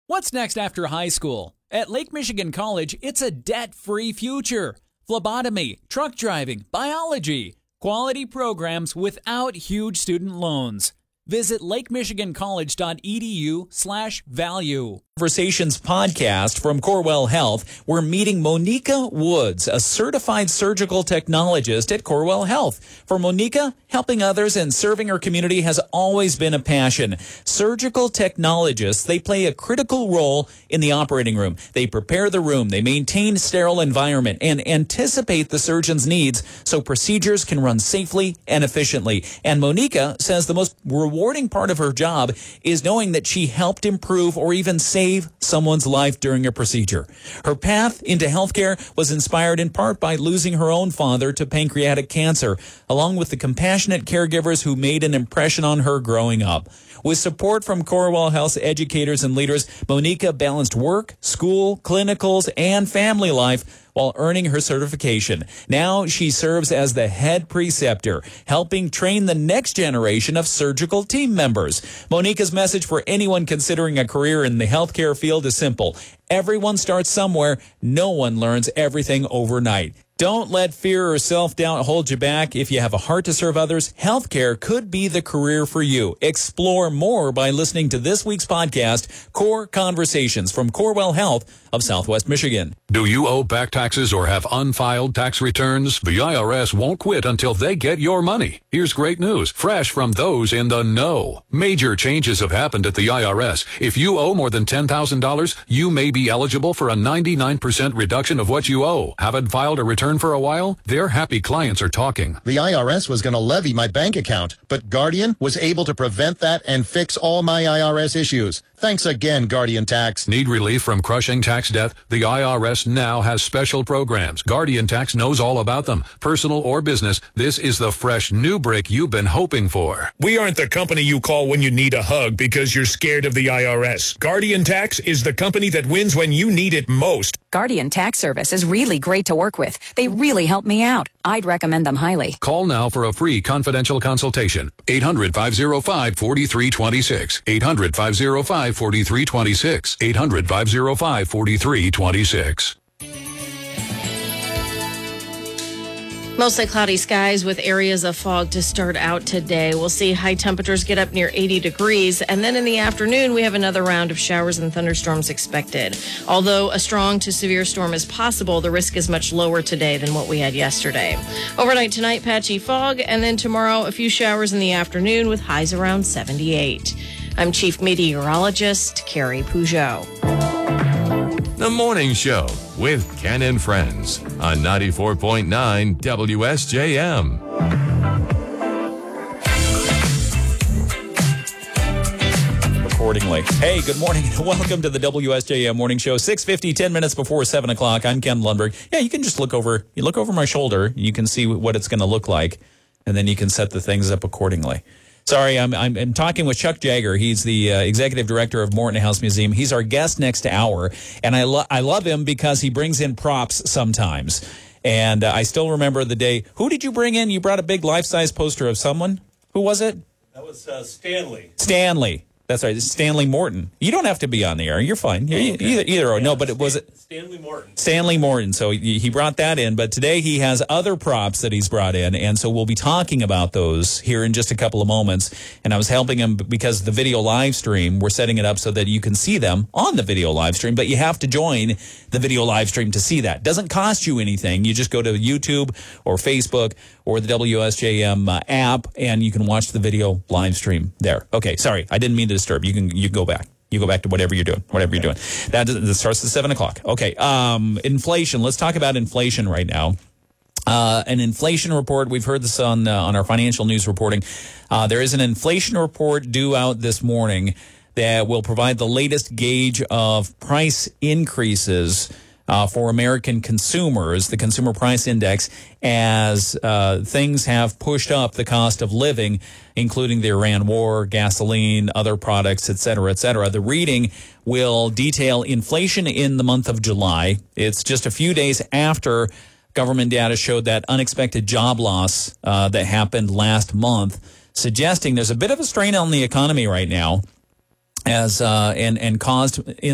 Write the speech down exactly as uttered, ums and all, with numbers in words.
What's next after high school? At Lake Michigan College, it's a debt-free future. Phlebotomy, truck driving, biology, quality programs without huge student loans. Visit lakemichigancollege.edu slash value. Conversations podcast from Corewell Health. We're meeting Monica Woods, a certified surgical technologist at Corewell Health. For Monica, helping others and serving her community has always been a passion. Surgical technologists, they play a critical role in the operating room. They prepare the room, they maintain sterile environment, and anticipate the surgeon's needs so procedures can run safely and efficiently. And Monica says the most rewarding part of her job is knowing that she helped improve or even save someone's life during a procedure. Her path into healthcare was inspired in part by losing her own father to pancreatic cancer, along with the compassionate caregivers who made an impression on her growing up. With support from Corewell Health's educators and leaders, Monica balanced work, school, clinicals, and family life while earning her certification. Now she serves as the head preceptor, helping train the next generation of surgical team members. Monica's message for anyone considering a career in the healthcare field is simple. Everyone starts somewhere. No one learns everything overnight. Don't let fear or self-doubt hold you back. If you have a heart to serve others, healthcare could be the career for you. Explore more by listening to this week's podcast, Core Conversations from Corewell Health of Southwest Michigan. Do you owe back taxes or have unfiled tax returns? The I R S won't quit until they get your money. Here's great news, fresh from those in the know. Major changes have happened at the I R S. If you owe more than ten thousand dollars, you may be eligible for a ninety-nine percent reduction of what you owe. Haven't filed a return for a while? Their happy clients are talking. The I R S was going to levy my bank account, but Guardian was able to prevent that and fix all my I R S issues. Thanks again, Guardian Tax. Need relief from crushing tax debt? The I R S now has special programs. Guardian Tax knows all about them. Personal or business, this is the fresh new break you've been hoping for. We aren't the company you call when you need a hug because you're scared of the I R S. Guardian Tax is the company that wins when you need it most. Guardian Tax Service is really great to work with. They really help me out. I'd recommend them highly. Call now for a free confidential consultation. eight hundred, five oh five, four three two six. eight hundred, five oh five, four three two six. eight hundred, five oh five, four three two six. Mostly cloudy skies with areas of fog to start out today. We'll see high temperatures get up near eighty degrees. And then in the afternoon, we have another round of showers and thunderstorms expected. Although a strong to severe storm is possible, the risk is much lower today than what we had yesterday. Overnight tonight, patchy fog. And then tomorrow, a few showers in the afternoon with highs around seventy-eight. I'm Chief Meteorologist Carrie Peugeot. The Morning Show with Ken and Friends on ninety-four point nine W S J M. Accordingly. Hey, good morning and welcome to the W S J M Morning Show. six fifty, ten minutes before seven o'clock. I'm Ken Lundberg. Yeah, you can just look over, you look over my shoulder. You can see what it's going to look like, and then you can set the things up accordingly. Sorry, I'm, I'm I'm talking with Chuck Jagger. He's the uh, executive director of Morton House Museum. He's our guest next hour, and I, lo- I love him because he brings in props sometimes. And uh, I still remember the day. Who did you bring in? You brought a big life-size poster of someone. Who was it? That was uh, Stanley. Stanley. That's right. It's Stanley Morton. You don't have to be on the air. You're fine. You're, okay. Either, either or. Yeah, no, but it Stan- was it. Stanley Morton. Stanley Morton. So he, he brought that in. But today he has other props that he's brought in. And so we'll be talking about those here in just a couple of moments. And I was helping him because the video live stream, we're setting it up so that you can see them on the video live stream. But you have to join the video live stream to see that. Doesn't cost you anything. You just go to YouTube or Facebook or the W S J M uh, app, and you can watch the video live stream there. Okay, sorry. I didn't mean to disturb. You can you can go back. You go back to whatever you're doing, whatever you're doing. That, that starts at seven o'clock. Okay, um, inflation. Let's talk about inflation right now. Uh, an inflation report. We've heard this on uh, on our financial news reporting. Uh, there is an inflation report due out this morning that will provide the latest gauge of price increases Uh, for American consumers, the Consumer Price Index, as uh, things have pushed up the cost of living, including the Iran war, gasoline, other products, et cetera, et cetera. The reading will detail inflation in the month of July. It's just a few days after government data showed that unexpected job loss uh, that happened last month, suggesting there's a bit of a strain on the economy right now, as uh, and and caused in